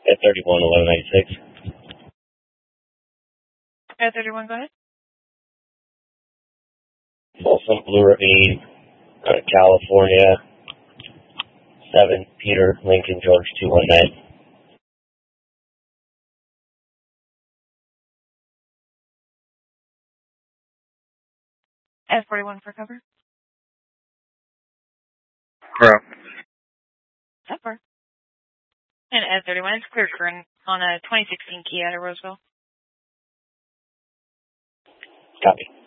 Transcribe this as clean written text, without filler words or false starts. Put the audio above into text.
At 31, 1196. At 31, go ahead. Folsom Blue Ravine, California. 7 Peter Lincoln George 219. At 41 for cover. Correct. That far. And at 31, it's clear current on a 2016 Kia out of Roseville. Copy.